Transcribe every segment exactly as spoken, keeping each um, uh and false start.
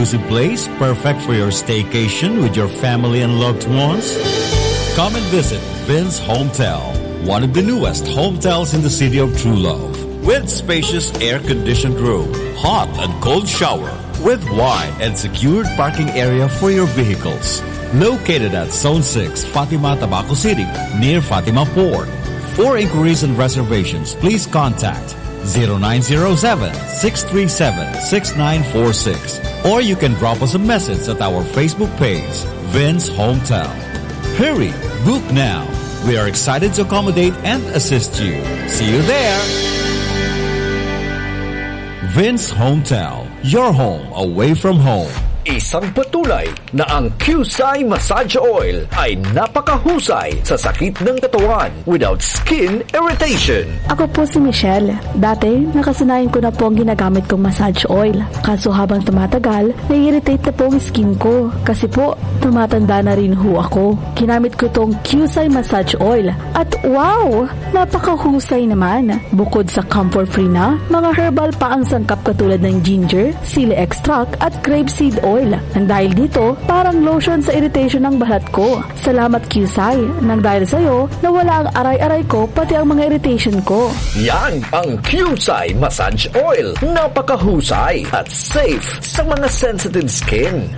exclusive place perfect for your staycation with your family and loved ones? Come and visit Vince Hometel, one of the newest hotels in the city of True Love, with spacious air-conditioned room, hot and cold shower, with wide and secured parking area for your vehicles. Located at Zone six, Fatima, Tabaco City, near Fatima Port. For inquiries and reservations, please contact zero nine zero seven, six three seven, six nine four six, or you can drop us a message at our Facebook page, Vince Hometel. Hurry, book now. We are excited to accommodate and assist you. See you there. Vince Hometel, your home away from home. Isang patunay na ang Qcye Massage Oil ay napakahusay sa sakit ng katawan without skin irritation. Ako po si Michelle. Dati, nakasanayan ko na po ang ginagamit kong massage oil. Kaso habang tumatagal, nai-irritate na po ang skin ko. Kasi po, tumatanda na rin ho ako. Ginamit ko tong Qcye Massage Oil. At wow! Napakahusay naman. Bukod sa comfort-free na, mga herbal pa ang sangkap katulad ng ginger, sili extract at grapeseed oil. Nang dahil dito, parang lotion sa irritation ng balat ko. Salamat Qcye. Nang dahil sa'yo, nawala ang aray-aray ko pati ang mga irritation ko. Yan ang Qcye Massage Oil. Napakahusay at safe sa mga sensitive skin.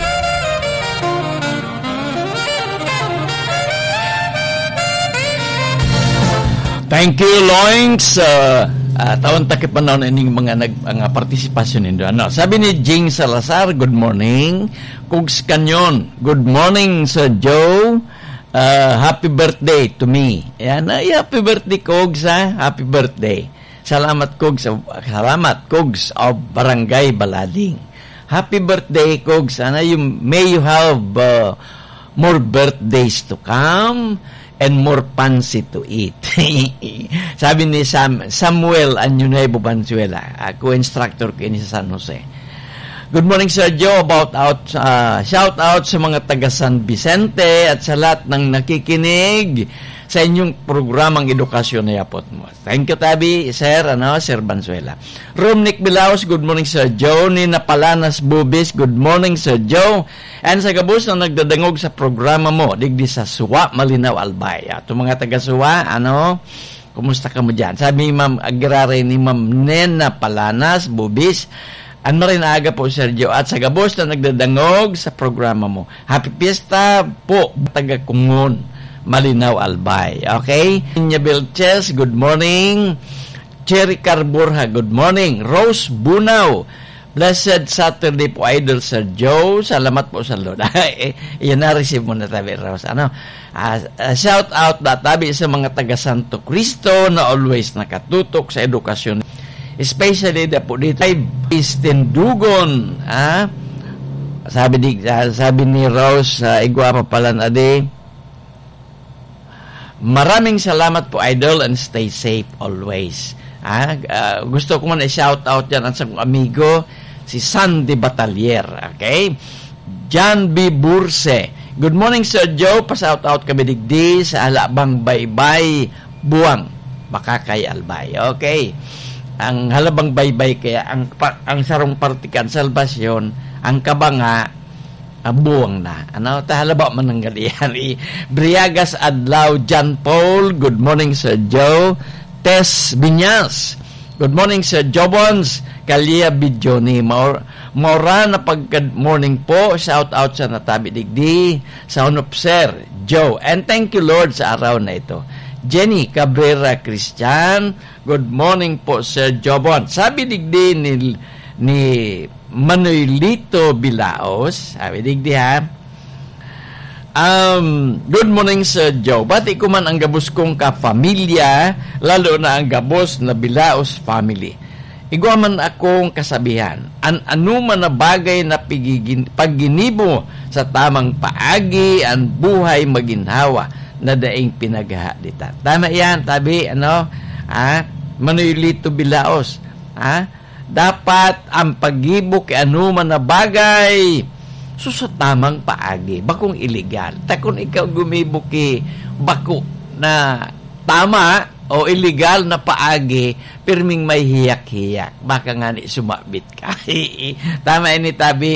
Thank you, Loings. Uh, uh, Taon takip pa noon ining mga nag, mga partisipasyon nindo. Ano? Sabi ni Jing Salazar, good morning. Kugs Canyon, good morning Sir Joe. Uh, happy birthday to me. Yan, ay, happy birthday, Kugs, ha? Happy birthday. Salamat, Kugs. Salamat, Kugs of Barangay Balading. Happy birthday, Kugs. Ano, you, may you have uh, more birthdays to come and more pansi to eat. Sabi ni Sam, Samuel Anyunebo Banzuela, ako instructor ko ini sa San Jose. Good morning, Sir Joe. About out, uh, shout out sa mga taga San Vicente at sa lahat ng nakikinig sa inyong programang edukasyon na yapot mo. Thank you, Tabi, Sir, ano, Sir Banzuela. Romnick Bilaos, good morning, Sir Joe. Nina Palanas Bubis, good morning, Sir Joe. And sa gabos na nagdadangog sa programa mo, digdi sa Suwa, Malinaw, Albay. Ito mga taga Suwa, ano, kumusta ka mo dyan? Sabi ni Ma'am Agrare ni Ma'am Nena Palanas Bubis, ano rin aga po, Sergio. At sa gabos na nagdadangog sa programa mo, happy fiesta po, taga Kungon, Malinaw, Albay. Okay? Ninya Belches, good morning. Cherry Carburha, good morning. Rose Bunaw, blessed Saturday po, Idol Sir Joe. Salamat po sa Lord. Iyan na-receive mo na tabi, Rose. Ano? Uh, uh, shout out na tabi sa mga taga Santo Cristo na always nakatutok sa edukasyon. Especially na po dito ay Istindugon. Ah? Sabi, di, uh, sabi ni Rose, uh, igwa pa pala na di. Maraming salamat po, Idol, and stay safe always. Ah, uh, gusto ko man i-shout out yan at sa amigo, si Sandy Batalier. Okay? John B. Burse. Good morning, Sir Joe. Pa-shout out kami digdi sa Halabang Baybay Buwang, Bakakay, Albay. Okay? Ang Halabang Baybay kaya, ang, ang sarong partikan, salbasyon, ang kabanga, buwang na. Ano? Tahalaba man ng galihan. Briagas Adlaw, John Paul. Good morning, Sir Joe. Tess Binyas. Good morning, Sir Jobons. Kalia Bidjoni. Maur, maura na pag-good morning po. Shout out sa natabi digdi. Sa Sir Joe. And thank you, Lord, sa araw na ito. Jenny Cabrera Christian. Good morning po, Sir Jobon. Sabi digdi ni, ni Manuelito Bilaos, sabi digdi ha, um, good morning, Sir Joe. Bati ko man ang gabos kong kapamilya, lalo na ang gabos na Bilaos family. Igwa man akong kasabihan, an ano man na bagay na pigigin, pagginibo sa tamang paagi, ang buhay maginhawa na daing pinaghahalitan. Tama yan, tabi, ano, ha? Manuelito Bilaos, ha? Dapat ang pag-ibo kay anuman na bagay so sa tamang paagi, bakong iligal. Takon ikaw gumibo ki bako na tama o iligal na paagi, pirming may hiyak-hiyak, baka nga ni sumabit ka. Tama ini tabi,